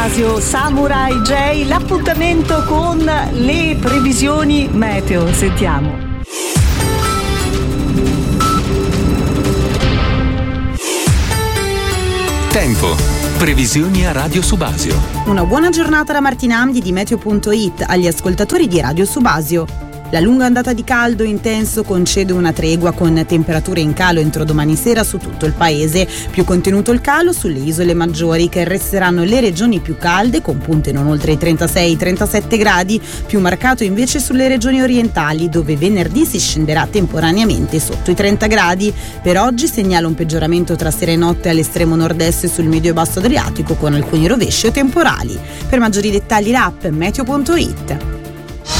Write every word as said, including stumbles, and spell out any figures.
Subasio, Samurai J, l'appuntamento con le previsioni meteo. Sentiamo. Tempo. Previsioni a Radio Subasio. Una buona giornata da Martina Amdi di Meteo punto it agli ascoltatori di Radio Subasio. La lunga ondata di caldo intenso concede una tregua con temperature in calo entro domani sera su tutto il paese. Più contenuto il calo sulle isole maggiori, che resteranno le regioni più calde con punte non oltre i trentasei trentasette gradi, più marcato invece sulle regioni orientali, dove venerdì si scenderà temporaneamente sotto i trenta gradi. Per oggi segnala un peggioramento tra sera e notte all'estremo nord-est sul medio e basso Adriatico, con alcuni rovesci o temporali. Per maggiori dettagli l'app Meteo punto it.